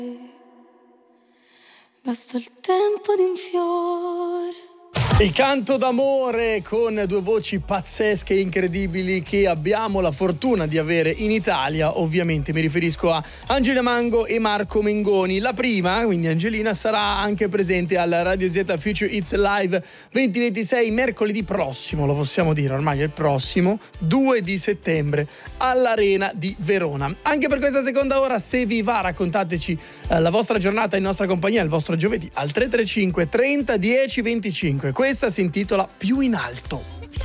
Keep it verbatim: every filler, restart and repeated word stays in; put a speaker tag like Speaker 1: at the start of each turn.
Speaker 1: Basta il tempo di un fiore.
Speaker 2: Il canto d'amore con due voci pazzesche e incredibili che abbiamo la fortuna di avere in Italia. Ovviamente mi riferisco a Angela Mango e Marco Mengoni. La prima, quindi Angelina, sarà anche presente al Radio Z Future Hits Live venti ventisei mercoledì prossimo, lo possiamo dire ormai è il prossimo, due di settembre all'Arena di Verona. Anche per questa seconda ora, se vi va, raccontateci eh, la vostra giornata in nostra compagnia, il vostro giovedì al tre tre cinque trenta dieci venticinque. Questa si intitola Più in alto.